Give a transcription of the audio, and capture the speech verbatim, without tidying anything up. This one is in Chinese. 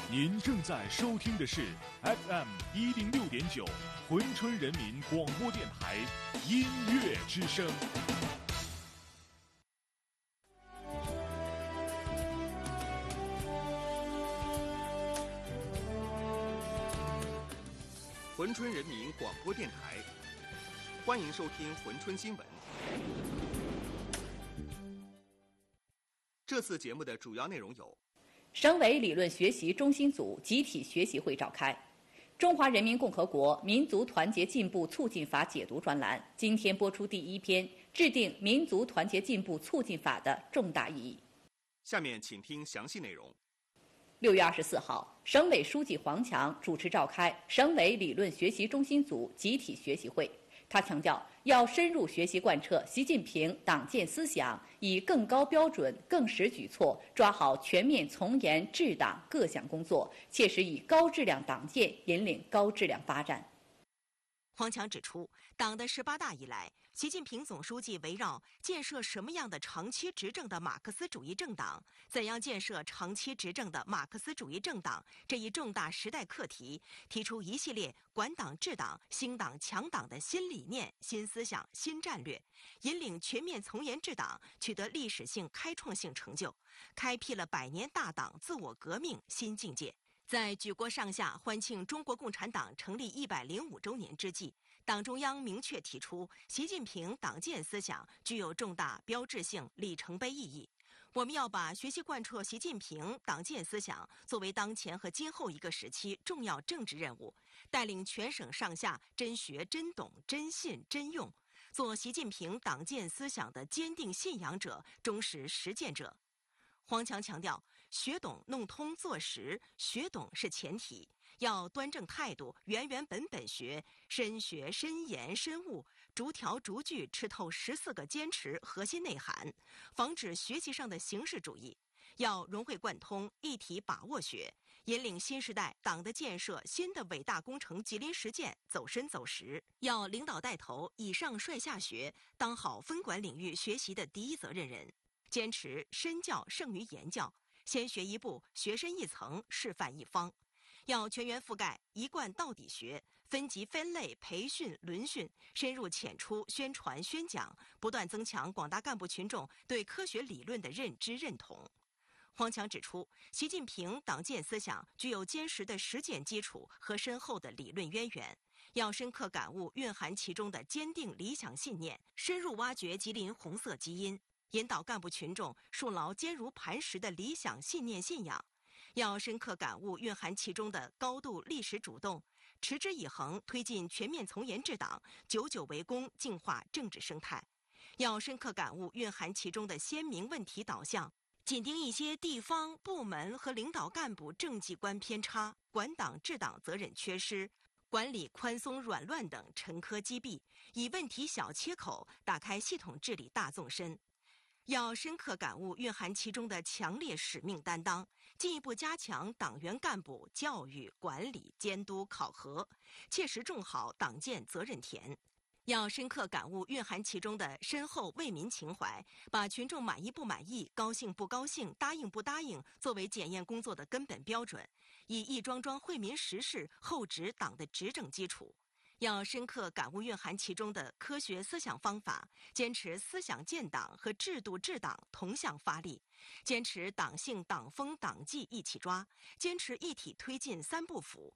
您正在收听的是 F M 一零六点九珲春人民广播电台音乐之声。 珲春人民广播电台，欢迎收听珲春新闻。这次节目的主要内容有： 省委理论学习中心组集体学习会召开，中华人民共和国民族团结进步促进法解读专栏今天播出第一篇，制定民族团结进步促进法的重大意义。 下面请听详细内容。 六月二十四号，省委书记黄强主持召开省委理论学习中心组集体学习会。他强调，要深入学习贯彻习近平党建思想，以更高标准、更实举措，抓好全面从严治党各项工作，切实以高质量党建引领高质量发展。 黄强指出，党的十八大以来，习近平总书记围绕建设什么样的长期执政的马克思主义政党，怎样建设长期执政的马克思主义政党这一重大时代课题，提出一系列管党治党、兴党强党的新理念、新思想、新战略，引领全面从严治党取得历史性开创性成就，开辟了百年大党自我革命新境界。在举国上下欢庆中国共产党成立一百零五周年之际，党中央明确提出，习近平党建思想具有重大标志性里程碑意义。我们要把学习贯彻习近平党建思想作为当前和今后一个时期重要政治任务，带领全省上下真学、真懂、真信、真用，做习近平党建思想的坚定信仰者、忠实实践者。黄强强调，学懂弄通做实，学懂是前提，要端正态度，原原本本学，深学深研深悟，逐条逐句吃透十四个坚持核心内涵，防止学习上的形式主义。要融会贯通，一体把握学，引领新时代党的建设新的伟大工程吉林实践走深走实。要领导带头，以上率下学，当好分管领域学习的第一责任人。坚持身教胜于言教，先学一步，学深一层，示范一方。要全员覆盖，一贯到底学，分级分类培训轮训，深入浅出宣传宣讲，不断增强广大干部群众对科学理论的认知认同。黄强指出，习近平党建思想具有坚实的实践基础和深厚的理论渊源，要深刻感悟蕴含其中的坚定理想信念，深入挖掘吉林红色基因，引导干部群众树牢坚如磐石的理想信念信仰，要深刻感悟蕴含其中的高度历史主动，持之以恒推进全面从严治党，久久为功，净化政治生态。要深刻感悟蕴含其中的鲜明问题导向，紧盯一些地方部门和领导干部政绩观偏差、管党治党责任缺失、管理宽松软乱等沉疴积弊，以问题小切口打开系统治理大纵深。要深刻感悟蕴含其中的强烈使命担当，进一步加强党员干部教育、管理、监督、考核，切实种好党建责任田。要深刻感悟蕴含其中的深厚为民情怀，把群众满意不满意、高兴不高兴、答应不答应作为检验工作的根本标准，以一桩桩惠民实事厚植党的执政基础。要深刻感悟蕴含其中的科学思想方法，坚持思想建党和制度治党同向发力，坚持党性党风党纪一起抓，坚持一体推进三不腐，